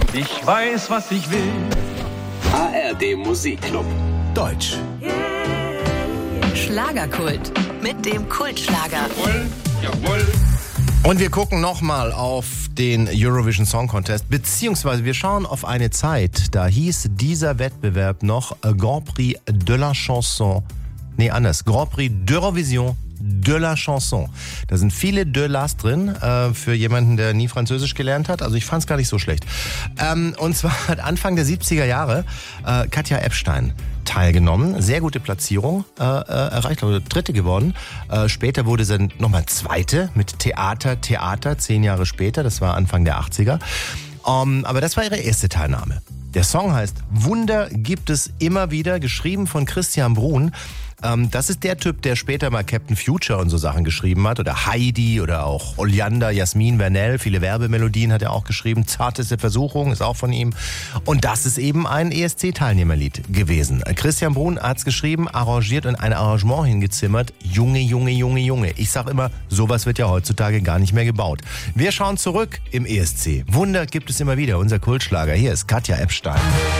Ich weiß, was ich will. ARD Musikclub. Deutsch. Schlagerkult mit dem Kultschlager. Jawohl. Und wir gucken nochmal auf den Eurovision Song Contest, beziehungsweise wir schauen auf eine Zeit, da hieß dieser Wettbewerb noch Grand Prix de la Chanson. Nee, anders. Grand Prix d'Eurovision de la Chanson. Da sind viele de las drin, für jemanden, der nie Französisch gelernt hat. Also ich fand es gar nicht so schlecht. Und zwar hat Anfang der 70er Jahre Katja Epstein teilgenommen. Sehr gute Platzierung erreicht, glaube dritte geworden. Später wurde sie nochmal zweite mit Theater, 10 Jahre später. Das war Anfang der 80er. Aber das war ihre erste Teilnahme. Der Song heißt Wunder gibt es immer wieder, geschrieben von Christian Bruhn. Das ist der Typ, der später mal Captain Future und so Sachen geschrieben hat. Oder Heidi oder auch Oleander, Jasmin Vernel. Viele Werbemelodien hat er auch geschrieben. Zarteste Versuchung ist auch von ihm. Und das ist eben ein ESC-Teilnehmerlied gewesen. Christian Bruhn hat's geschrieben, arrangiert und ein Arrangement hingezimmert. Junge. Ich sag immer, sowas wird ja heutzutage gar nicht mehr gebaut. Wir schauen zurück im ESC. Wunder gibt es immer wieder. Unser Kultschlager. Hier ist Katja Epstein.